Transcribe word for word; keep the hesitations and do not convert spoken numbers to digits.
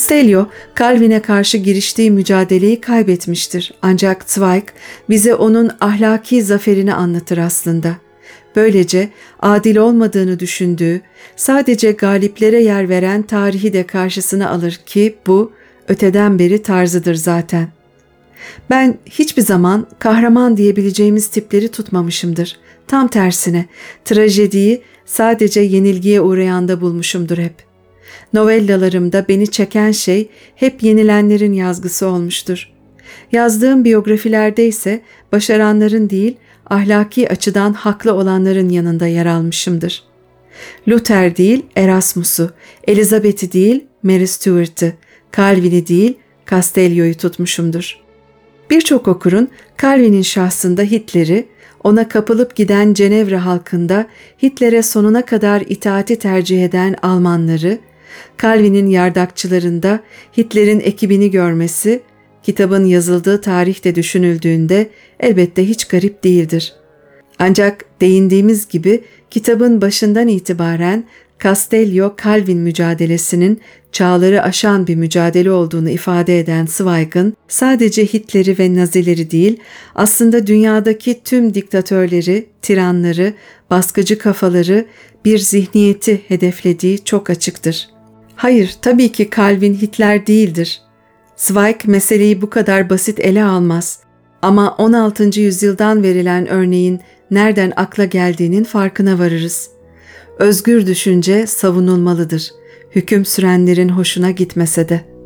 Castello, Calvin'e karşı giriştiği mücadeleyi kaybetmiştir. Ancak Zweig bize onun ahlaki zaferini anlatır aslında. Böylece adil olmadığını düşündüğü, sadece galiplere yer veren tarihi de karşısına alır ki bu öteden beri tarzıdır zaten. Ben hiçbir zaman kahraman diyebileceğimiz tipleri tutmamışımdır. Tam tersine trajediyi sadece yenilgiye uğrayanda bulmuşumdur hep. Novellalarımda beni çeken şey hep yenilenlerin yazgısı olmuştur. Yazdığım biyografilerde ise başaranların değil, ahlaki açıdan haklı olanların yanında yer almışımdır. Luther değil Erasmus'u, Elizabeth'i değil Mary Stuart'ı, Calvin'i değil Castello'yu tutmuşumdur. Birçok okurun Calvin'in şahsında Hitler'i, ona kapılıp giden Cenevre halkında Hitler'e sonuna kadar itaati tercih eden Almanları, Calvin'in yardakçılarında Hitler'in ekibini görmesi, kitabın yazıldığı tarihte düşünüldüğünde elbette hiç garip değildir. Ancak değindiğimiz gibi kitabın başından itibaren Castello-Calvin mücadelesinin çağları aşan bir mücadele olduğunu ifade eden Zweig'ın sadece Hitler'i ve Nazileri değil, aslında dünyadaki tüm diktatörleri, tiranları, baskıcı kafaları, bir zihniyeti hedeflediği çok açıktır. Hayır, tabii ki Calvin Hitler değildir. Zweig meseleyi bu kadar basit ele almaz. Ama on altıncı yüzyıldan verilen örneğin nereden akla geldiğinin farkına varırız. Özgür düşünce savunulmalıdır. Hüküm sürenlerin hoşuna gitmese de.